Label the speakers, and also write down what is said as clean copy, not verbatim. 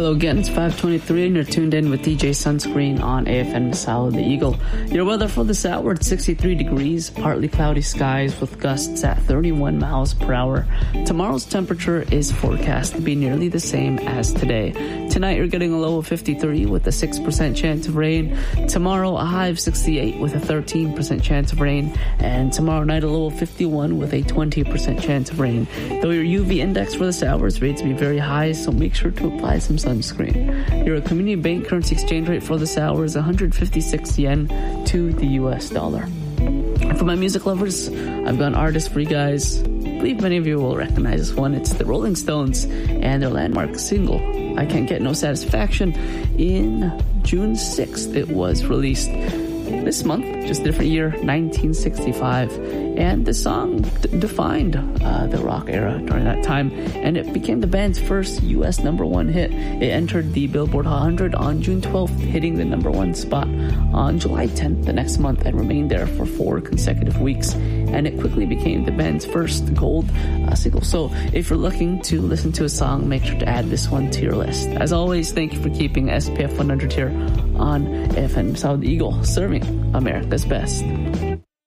Speaker 1: Hello again, it's 5:23 and you're tuned in with DJ Sunscreen on AFN Masao the Eagle. Your weather for this hour, it's 63 degrees, partly cloudy skies with gusts at 31 miles per hour. Tomorrow's temperature is forecast to be nearly the same as today. Tonight you're getting a low of 53 with a 6% chance of rain. Tomorrow a high of 68 with a 13% chance of rain. And tomorrow night a low of 51 with a 20% chance of rain. Though your UV index for this hour is rated to be very high, so make sure to apply some sunscreen. Your community bank currency exchange rate for this hour is 156 yen to the US dollar. And for my music lovers, I've got an artist for you guys. I believe many of you will recognize this one. It's the Rolling Stones and their landmark single, I Can't Get No Satisfaction. In June 6th, it was released this month, just a different year, 1965. And the song defined the rock era during that time, and it became the band's first U.S. #1 hit. It entered the Billboard 100 on June 12th, hitting the #1 spot on July 10th the next month, and remained there for 4 consecutive weeks. And it quickly became the band's first gold single. So if you're looking to listen to a song, make sure to add this one to your list. As always, thank you for keeping SPF 100 here on AFN Masao the Eagle, serving America's best.